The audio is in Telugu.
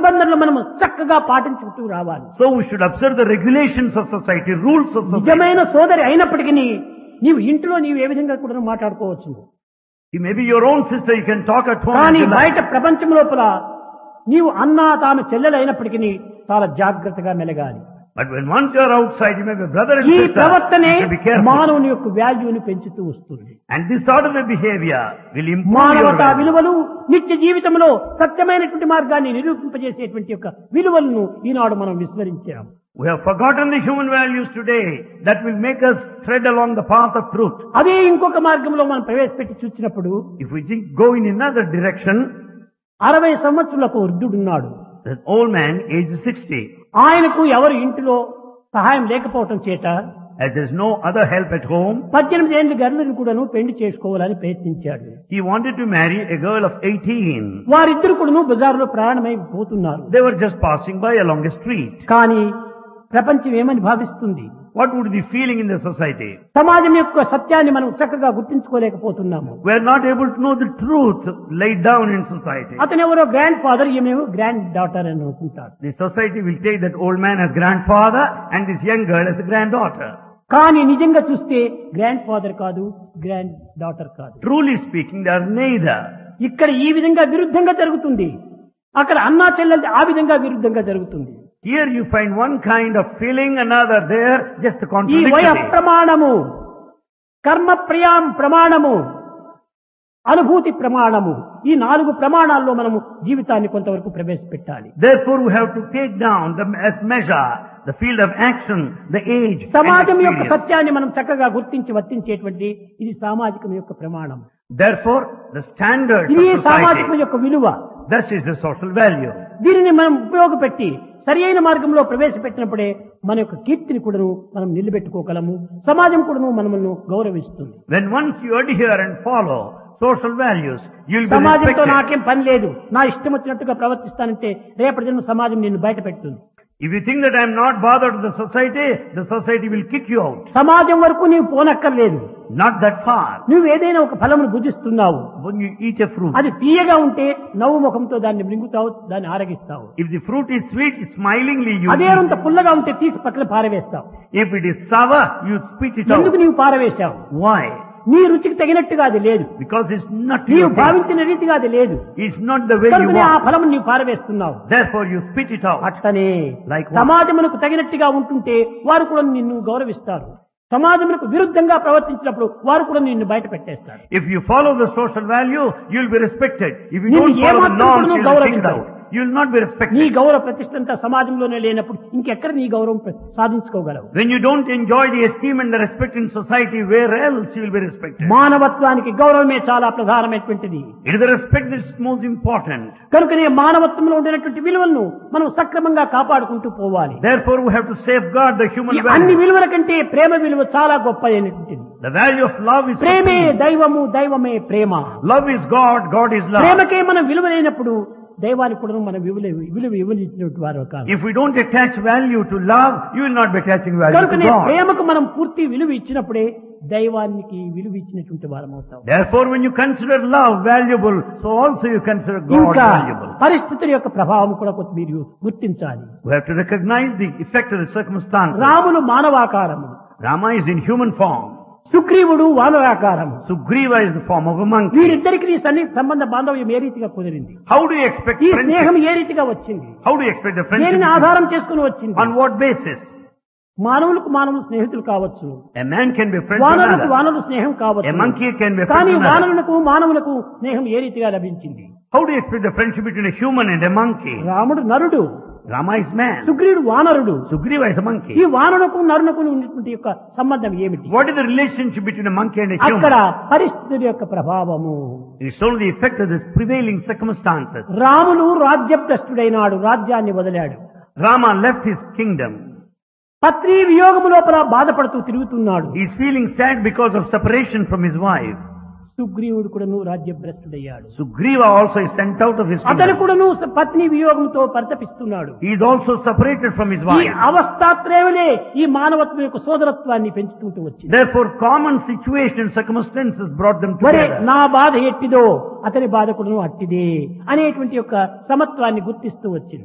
నిబంధనలు మనం చక్కగా పాటించుకుంటూ రావాలి. So we should observe the regulations of society, rules of society. నిజమైన సోదరి అయినప్పటికీ నీవు ఇంట్లో నీవు ఏ విధంగా కూడా మాట్లాడుకోవచ్చు. He may be your own sister, you can talk at home. కానీ బయట ప్రపంచం లోపల నీవు అన్నా తాను చెల్లెలు అయినప్పటికీ చాలా జాగ్రత్తగా మెలగాలి. But when once you are outside, you may be brother and ఈ sister. ప్రవర్తనే You should be careful. మానవుని యొక్క వాల్యూని పెంచుతూ వస్తుంది. And this sort of a behavior will improve your మానవతా value. విలువలు నిత్య జీవితంలో సత్యమైనటువంటి మార్గాన్ని నిరూపింపజేసేటువంటి యొక్క విలువలను ఈనాడు మనం విస్మరించాం. We have forgotten the human values today that will make us tread along the path of truth. అదే ఇంకొక మార్గంలో మనం ప్రవేశపెట్టి చూసినప్పుడు If we go in another direction, 60 సంవత్సరాలకు వృద్ధుడున్నాడు. that old man, age 60, ఆయనకు ఎవరు ఇంటిలో సహాయం లేకపోవటం చేత as there's no other help at home, 18 ఏళ్ల గర్లను కూడాను పెళ్లి చేసుకోవాలని ప్రయత్నించాడు. he wanted to marry a girl of 18. వారిద్దరు కూడాను బజారులో ప్రయాణమై పోతున్నారు. They were just passing by along a street. కానీ ప్రపంచం ఏమని భావిస్తుంది? What would be feeling in the society? సమాజం యొక్క సత్యాన్ని మనం చక్కగా గుర్తించుకోలేకపోతున్నాము. We are not able to know the truth laid down in society. అతను ఎవరో గ్రాండ్ ఫాదర్, ఈమె గ్రాండ్ డాటర్ అని అనుకుంటారు. The society will take that old man as grandfather and this young girl as a granddaughter. కానీ నిజంగా చూస్తే గ్రాండ్ ఫాదర్ కాదు, గ్రాండ్ డాటర్ కాదు. Truly speaking, they are neither. ఇక్కడ ఈ విధంగా విరుద్ధంగా జరుగుతుంది, అక్కడ అన్నా చెల్లెలు ఆ విధంగా విరుద్ధంగా జరుగుతుంది. Here you find one kind of feeling, another there, just a ఈ వయ contradiction. ప్రమాణము, కర్మ ప్రమాణము, అనుభూతి ప్రమాణము, ఈ 4 ప్రమాణాల్లో మనము జీవితాన్ని కొంతవరకు ప్రవేశపెట్టాలి. Therefore we have to take down as measure the field of action, the age, and సమాజం యొక్క experience. సత్యాన్ని మనం చక్కగా గుర్తించి వర్తించేటువంటి ఇది సామాజికం యొక్క ప్రమాణం. Therefore the standards ఇది of సామాజికం society, యొక్క విలువ. that is the social value. దీనిని మనం ఉపయోగపెట్టి సరి అయిన మార్గంలో ప్రవేశపెట్టినప్పుడే మన యొక్క కీర్తిని కూడాను మనం నిలబెట్టుకోగలము, సమాజం కూడాను మనల్ని గౌరవిస్తుంది. When once you adhere and follow social values, you will be సమాజంతో respected. నాకేం పని లేదు, నా ఇష్టం వచ్చినట్టుగా ప్రవర్తిస్తానంటే రేపటి దిన సమాజం నిన్ను బయట పెడుతుంది. If you think that I am not bothered with the society will kick you out. సమాజం వరకు నీవు పోనక్కర్లేదు. Not that far. నువ్వు ఏదైనా ఒక ఫలమును భుజిస్తున్నావు, When you eat a fruit, అది తీయగా ఉంటే నవ్వు ముఖంతో దాన్ని మృంగుతావు, దాన్ని ఆరగిస్తావు. if the fruit is sweet, smilingly you అదే eat. అంత పుల్లగా ఉంటే తీసి పక్కన పారవేస్తావు. If it is sour, you spit it ఎందుకు out. నీవు పారవేశావు? Why? నీ రుచికి తగినట్టుగా అది లేదు, Because it's not నీవు your taste. భావించిన రీతిగా అది లేదు, It's not the way you కనుకనే ఆ want. ఫలము నీవు పారవేస్తున్నావు. Therefore you spit it out. అట్లనే Like what? సమాజమునకు తగినట్టుగా ఉంటుంటే వారు కూడా నిన్ను గౌరవిస్తారు, సమాజమునకు విరుద్ధంగా ప్రవర్తించినప్పుడు వారు కూడా నిన్ను బయట పెట్టేస్తారు. If you follow the social value, you'll be respected. If you నిన్ను don't follow the ఏమాత్రం norms, కూడా you'll be kicked గౌరవించరు. out. You'll not be నీ respected. గౌరవ ప్రతిష్టంతా సమాజంలోనే లేనప్పుడు ఇంకెక్కడ నీ గౌరవం సాధించుకోగలవు? When you don't enjoy the esteem and the respect in society, where else you will be respected? మానవత్వానికి గౌరవమే చాలా ప్రధానమైనటువంటిది. It is the respect that is most important. కనుకనే మానవత్వంలో ఉండినటువంటి విలువలను మనం సక్రమంగా కాపాడుకుంటూ పోవాలి. Therefore we have to safeguard the human ఈ అన్ని value. విలువల కంటే ప్రేమ విలువ చాలా గొప్పదైనటువంటిది. The value of love is ప్రేమే supreme. దైవము, దైవమే ప్రేమ. Love is God, God is love. ప్రేమకే మనం విలువ లేనప్పుడు దైవానికి కూడా మనం విలువ ఇవ్వనిచ్చినటువంటి వారు కాదు. If we don't attach value to love, you will not be attaching value to కనుకనే God. ప్రేమకు మనం పూర్తి విలువ ఇచ్చినప్పుడే దైవానికి విలువ ఇచ్చినటువంటి వారం అవుతాం. Therefore when you consider love valuable, so also you consider God ఇంకా valuable. పరిస్థితుల యొక్క ప్రభావం కూడా కొంత మీరు గుర్తించాలి. We have to recognize the effect of the circumstances. Ramulu మానవాకారము, Rama is in human form. సుగ్రీవుడు వానరాకారము. Sugriva is the form of a monkey. వీరిద్దరికి నీ సన్నిహిత సంబంధ బాంధవ్యం ఏ రీతిగా కుదిరింది? How do you expect ఈ friendship? స్నేహం ఏ రీతిగా వచ్చింది? How do you expect the friendship? దేనిని ఆధారం చేసుకుని వచ్చింది? On what basis? మానవులకు మానవులు స్నేహితులు కావచ్చు, A man can be friend to వానరులకు another. వానరులు స్నేహం A కావచ్చు, monkey can be friend కానీ to another. వానరులకు మానవులకు స్నేహం ఏ రీతిగా లభించింది? How do you expect the friendship between a human and a monkey? రాముడు నరుడు, Rama is man. సుగ్రీవుడు వానరుడు. Sugriva is a ఈ monkey. వానరులకు నరునకు ఉన్నటువంటి యొక్క సంబంధం ఏమిటి? What is the relationship between a monkey and a అక్కడ human? పరిస్థితుల యొక్క ప్రభావము. It's only the effect of the prevailing circumstances. రాముడు రాజ్యభ్రష్టుడైనాడు, రాజ్యాన్ని వదిలాడు. Rama left his kingdom. పత్ని వియోగము లోపల బాధపడుతూ తిరుగుతున్నాడు. He's feeling sad because of separation from his wife. సుగ్రీవుడు కూడాను రాజ్యభ్రష్టుడయ్యాడు. Sugriva also is sent out of his అతను kingdom. కూడాను పత్ని వియోగంతో పరితపిస్తున్నాడు. He is also separated from his ఈ wife. అవస్థాత్రేవలే ఈ మానవత్వం యొక్క సోదరత్వాన్ని పెంచుకుంటూ వచ్చింది. Therefore, common situation, circumstances brought them ఒరే together. నా బాధ ఎట్టిదో అతని బాధ కూడాను అట్టిదే అనేటువంటి యొక్క సమత్వాన్ని గుర్తిస్తూ వచ్చింది.